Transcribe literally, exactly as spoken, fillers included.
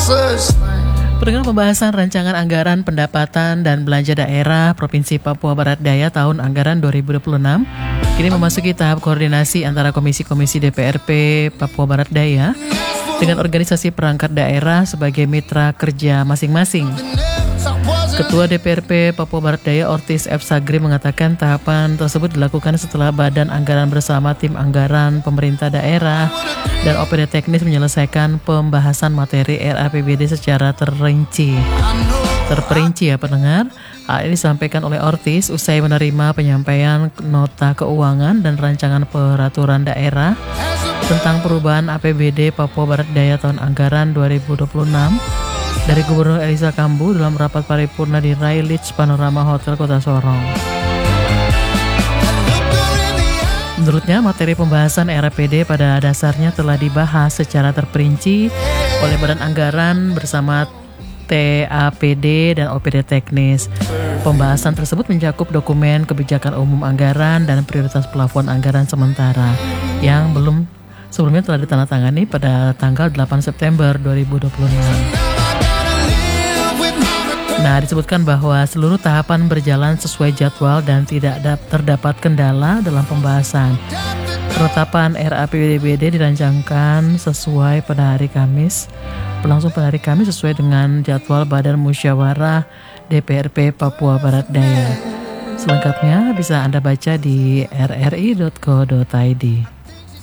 Pendengar, pembahasan rancangan anggaran pendapatan dan belanja daerah Provinsi Papua Barat Daya tahun anggaran dua ribu dua puluh enam kini memasuki tahap koordinasi antara komisi-komisi D P R P Papua Barat Daya dengan organisasi perangkat daerah sebagai mitra kerja masing-masing. Ketua D P R P Papua Barat Daya Ortis F. Sagri mengatakan tahapan tersebut dilakukan setelah Badan Anggaran bersama tim anggaran pemerintah daerah dan O P D teknis menyelesaikan pembahasan materi R A P B D secara terinci. Terperinci ya pendengar. Hal ini disampaikan oleh Ortis usai menerima penyampaian nota keuangan dan rancangan peraturan daerah tentang perubahan A P B D Papua Barat Daya tahun anggaran dua ribu dua puluh enam dari Gubernur Elisa Kambu dalam rapat paripurna di Railich Panorama Hotel Kota Sorong. Menurutnya, materi pembahasan R A P D pada dasarnya telah dibahas secara terperinci oleh Badan Anggaran bersama T A P D dan O P D teknis. Pembahasan tersebut mencakup dokumen kebijakan umum anggaran dan prioritas plafon anggaran sementara yang belum sebelumnya telah ditandatangani pada tanggal delapan September dua ribu dua puluh enam. Nah, disebutkan bahwa seluruh tahapan berjalan sesuai jadwal dan tidak terdapat kendala dalam pembahasan. Penetapan R A P B D dirancangkan sesuai pada hari Kamis, berlangsung pada hari Kamis sesuai dengan jadwal Badan Musyawarah D P R P Papua Barat Daya. Selengkapnya bisa Anda baca di r r i dot co dot i d.